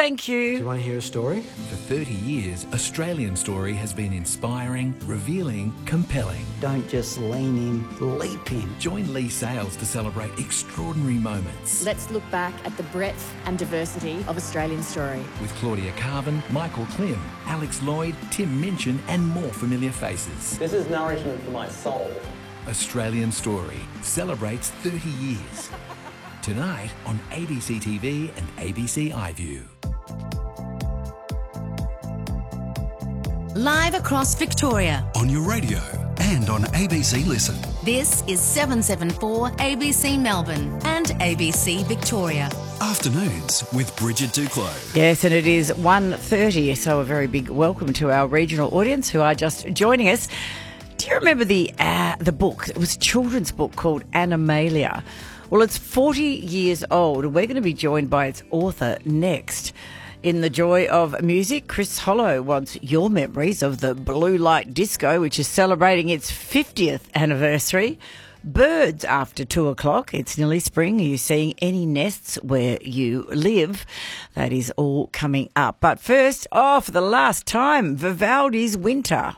thank you. Do you want to hear a story? For 30 years, Australian Story has been inspiring, revealing, compelling. Don't just lean in, leap in. Join Lee Sales to celebrate extraordinary moments. Let's look back at the breadth and diversity of Australian Story. With Claudia Carvin, Michael Klim, Alex Lloyd, Tim Minchin and more familiar faces. This is nourishment for my soul. Australian Story celebrates 30 years. Tonight on ABC TV and ABC iView. Live across Victoria. On your radio and on ABC Listen. This is 774 ABC Melbourne and ABC Victoria. Afternoons with Bridget Duclos. Yes, and it is 1:30, so a very big welcome to our regional audience who are just joining us. Do you remember the book? It was a children's book called Animalia. Well, it's 40 years old, and we're going to be joined by its author next. In the joy of music, Chris Hollow wants your memories of the Blue Light Disco, which is celebrating its 50th anniversary. Birds after 2 o'clock. It's nearly spring. Are you seeing any nests where you live? That is all coming up. But first, for the last time, Vivaldi's Winter.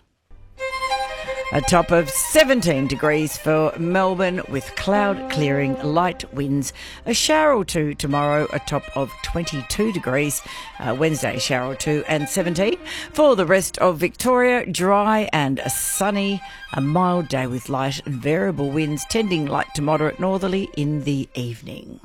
A top of 17 degrees for Melbourne with cloud clearing, light winds, a shower or two tomorrow, a top of 22 degrees, Wednesday shower or two and 17. For the rest of Victoria, dry and sunny, a mild day with light and variable winds tending light to moderate northerly in the evening.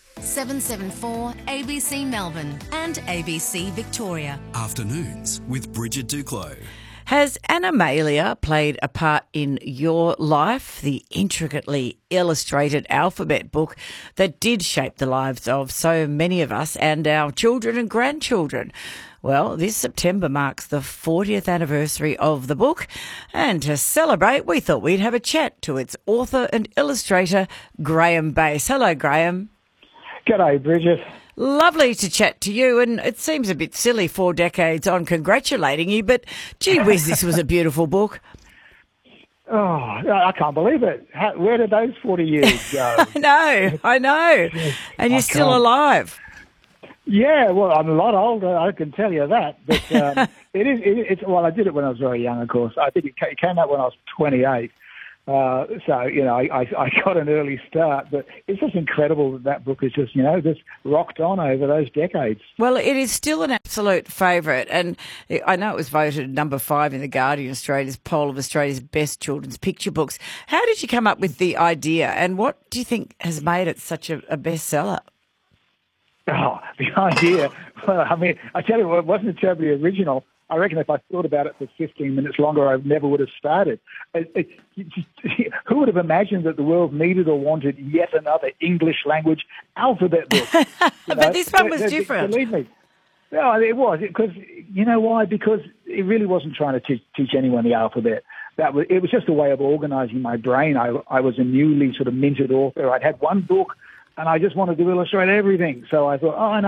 774 ABC Melbourne and ABC Victoria. Afternoons with Bridget Duclos. Has Animalia played a part in your life? The intricately illustrated alphabet book that did shape the lives of so many of us and our children and grandchildren. Well, this September marks the 40th anniversary of the book, and to celebrate, we thought we'd have a chat to its author and illustrator, Graham Bass. Hello, Graham. G'day, Bridget. Lovely to chat to you, and it seems a bit silly 4 decades on congratulating you, but gee whiz, this was a beautiful book. Oh, I can't believe it. Where did those 40 years go? I know. And you're still alive. Yeah, well, I'm a lot older, I can tell you that. But it's well, I did it when I was very young, of course. I think it came out when I was 28. So, you know, I got an early start, but it's just incredible that book is just, just rocked on over those decades. Well, it is still an absolute favourite, and I know it was voted number 5 in The Guardian Australia's poll of Australia's best children's picture books. How did you come up with the idea, and what do you think has made it such a bestseller? Oh, the idea, well, I mean, I tell you, it wasn't terribly original. I reckon if I thought about it for 15 minutes longer, I never would have started. Who would have imagined that the world needed or wanted yet another English language alphabet book? But this one was different. Believe me. No, it was. Because, you know why? Because it really wasn't trying to teach anyone the alphabet. It was just a way of organising my brain. I was a newly sort of minted author. I'd had one book, and I just wanted to illustrate everything. So I thought,